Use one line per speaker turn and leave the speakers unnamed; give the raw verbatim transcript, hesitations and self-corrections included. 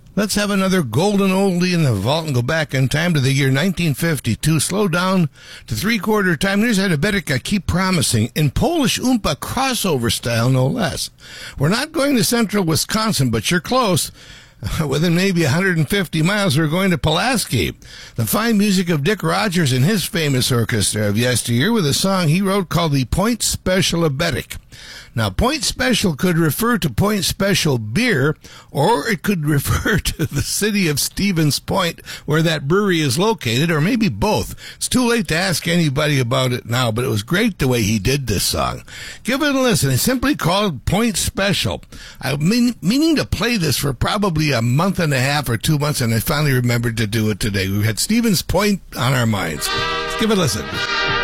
Let's have another golden oldie in the vault and go back in time to the year nineteen fifty-two. Slow down to three-quarter time. Here's Betek, I Keep Promising, in Polish Oompa crossover style, no less. We're not going to central Wisconsin, but you're close. Within maybe one hundred fifty miles, we're going to Pulaski. The fine music of Dick Rogers and his famous orchestra of yesteryear with a song he wrote called the Point Special of Betek. Now, Point Special could refer to Point Special beer, or it could refer to the city of Stevens Point, where that brewery is located, or maybe both. It's too late to ask anybody about it now, but it was great the way he did this song. Give it a listen. It's simply called Point Special. I've been meaning to play this for probably a month and a half or two months, and I finally remembered to do it today. We had Stevens Point on our minds. Let's give it a listen.